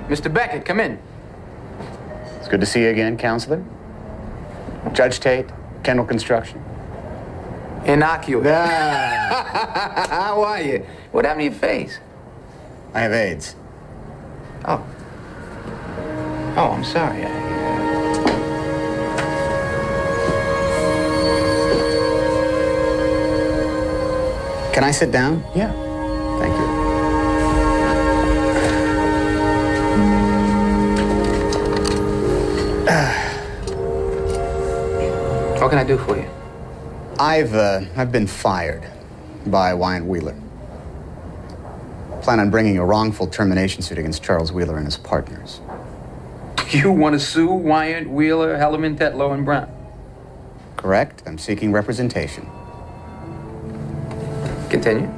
Mr. Beckett, come in. It's good to see you again, Counselor. Judge Tate, Kendall Construction. Innocuous. Ah, How are you? What happened to your face? I have AIDS. Oh. Oh, I'm sorry. Can I sit down? Yeah. Thank you. What can I do for you? I've been fired by Wyatt Wheeler. Plan on bringing a wrongful termination suit against Charles Wheeler and his partners. You want to sue Wyatt, Wheeler, Hellerman, Tetlow, and Brown? Correct. I'm seeking representation. Continue.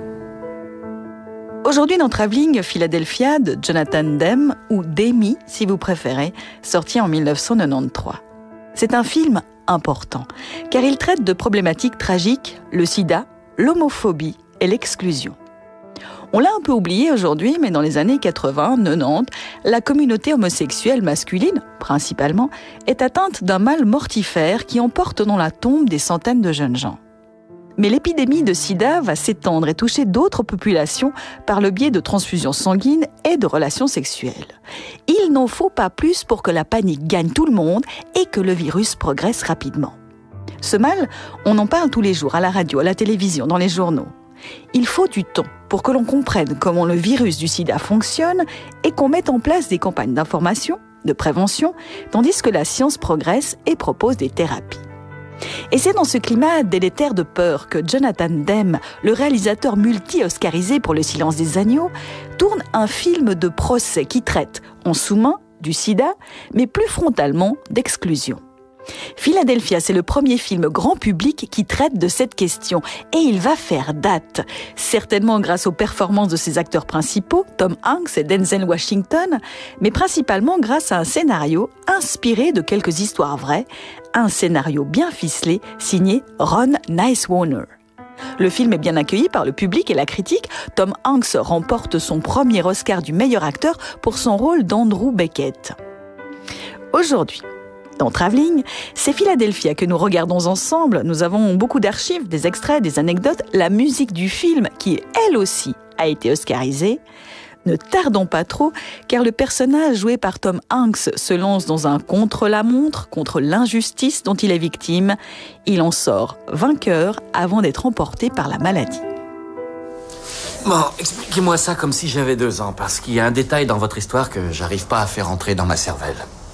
Aujourd'hui dans Travelling Philadelphia de Jonathan Demme, ou Demi si vous préférez, sorti en 1993. C'est un film important, car il traite de problématiques tragiques, le sida, l'homophobie et l'exclusion. On l'a un peu oublié aujourd'hui, mais dans les années 80, 90, la communauté homosexuelle masculine, principalement, est atteinte d'un mal mortifère qui emporte dans la tombe des centaines de jeunes gens. Mais l'épidémie de sida va s'étendre et toucher d'autres populations par le biais de transfusions sanguines et de relations sexuelles. Il n'en faut pas plus pour que la panique gagne tout le monde et que le virus progresse rapidement. Ce mal, on en parle tous les jours à la radio, à la télévision, dans les journaux. Il faut du temps pour que l'on comprenne comment le virus du sida fonctionne et qu'on mette en place des campagnes d'information, de prévention, tandis que la science progresse et propose des thérapies. Et c'est dans ce climat délétère de peur que Jonathan Demme, le réalisateur multi-oscarisé pour Le silence des agneaux, tourne un film de procès qui traite, en sous-main, du sida, mais plus frontalement d'exclusion. Philadelphia, c'est le premier film grand public qui traite de cette question et il va faire date. Certainement grâce aux performances de ses acteurs principaux, Tom Hanks et Denzel Washington, mais principalement grâce à un scénario inspiré de quelques histoires vraies, un scénario bien ficelé signé Ron Nicewarner. Le film est bien accueilli par le public et la critique. Tom Hanks remporte son premier Oscar du meilleur acteur pour son rôle d'Andrew Beckett. Aujourd'hui, dans Travelling, c'est Philadelphia que nous regardons ensemble. Nous avons beaucoup d'archives, des extraits, des anecdotes, la musique du film qui, elle aussi, a été oscarisée. Ne tardons pas trop, car le personnage joué par Tom Hanks se lance dans un contre-la-montre, contre l'injustice dont il est victime. Il en sort vainqueur avant d'être emporté par la maladie. Bon, expliquez-moi ça comme si j'avais 2 ans, parce qu'il y a un détail dans votre histoire que j'arrive pas à faire entrer dans ma cervelle.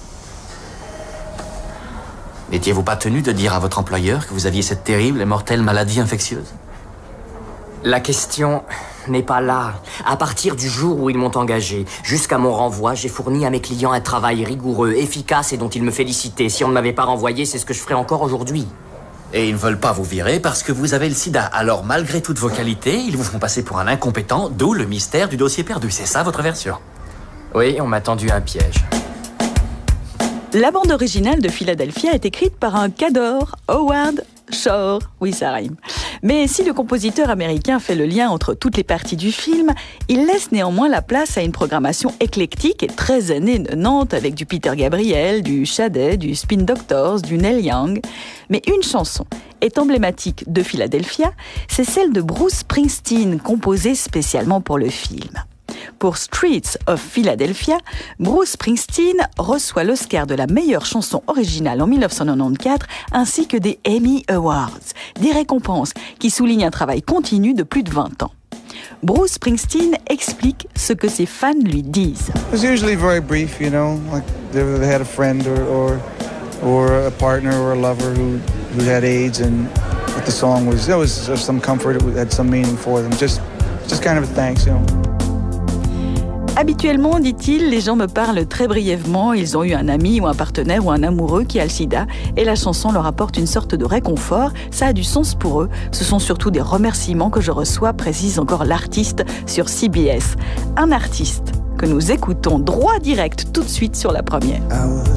N'étiez-vous pas tenu de dire à votre employeur que vous aviez cette terrible et mortelle maladie infectieuse? La question n'est pas là. À partir du jour où ils m'ont engagé, jusqu'à mon renvoi, j'ai fourni à mes clients un travail rigoureux, efficace et dont ils me félicitaient. Si on ne m'avait pas renvoyé, c'est ce que je ferais encore aujourd'hui. Et ils ne veulent pas vous virer parce que vous avez le sida. Alors, malgré toutes vos qualités, ils vous font passer pour un incompétent, d'où le mystère du dossier perdu. C'est ça votre version? Oui, on m'a tendu un piège. La bande originale de Philadelphia est écrite par un cador, Howard Shore. Oui, ça rime. Mais si le compositeur américain fait le lien entre toutes les parties du film, il laisse néanmoins la place à une programmation éclectique et très années 90 avec du Peter Gabriel, du Sade, du Spin Doctors, du Neil Young. Mais une chanson est emblématique de Philadelphia, c'est celle de Bruce Springsteen, composée spécialement pour le film. Pour Streets of Philadelphia, Bruce Springsteen reçoit l'Oscar de la meilleure chanson originale en 1994 ainsi que des Emmy Awards, des récompenses qui soulignent un travail continu de plus de 20 ans. Bruce Springsteen explique ce que ses fans lui disent. It was usually very brief, you know, like they had a friend or a partner or a lover who had AIDS, and what the song was, there was some comfort, it had some meaning for them, just kind of a thanks, you know. Habituellement, dit-il, les gens me parlent très brièvement, ils ont eu un ami ou un partenaire ou un amoureux qui a le sida et la chanson leur apporte une sorte de réconfort, ça a du sens pour eux. Ce sont surtout des remerciements que je reçois, précise encore l'artiste sur CBS. Un artiste que nous écoutons droit direct tout de suite sur la première.